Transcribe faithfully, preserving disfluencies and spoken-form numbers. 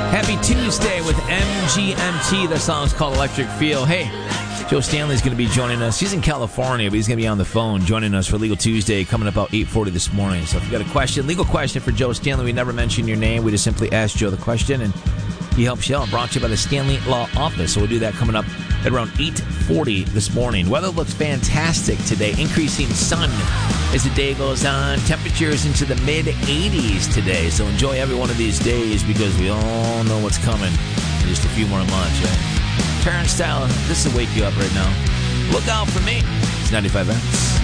Happy Tuesday with M G M T. The song's called Electric Feel. Hey, Joe Stanley's going to be joining us. He's in California, but he's going to be on the phone joining us for Legal Tuesday coming up about eight forty this morning. So if you got a question, legal question for Joe Stanley, we never mention your name. We just simply ask Joe the question, and he helps you out. Brought to you by the Stanley Law Office. So we'll do that coming up at around eight forty this morning. Weather looks fantastic today. Increasing sun as the day goes on. Temperatures into the mid eighties today. So enjoy every one of these days because we all know what's coming in just a few more months. Right? Turnstile, this will wake you up right now. Look out for me. It's ninety-five X.